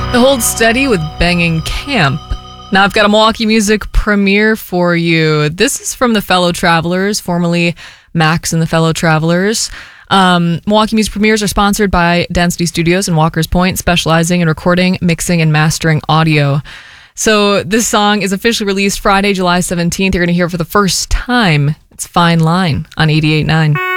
The Hold Steady with Banging Camp. Now I've got a Milwaukee music premiere for you. This is from the Fellow Travelers, formerly Max and the Fellow Travelers. Milwaukee music premieres are sponsored by Density Studios in Walker's Point, specializing in recording, mixing, and mastering audio. So this song is officially released Friday, July 17th. You're going to hear it for the first time. It's Fine Line on 88.9.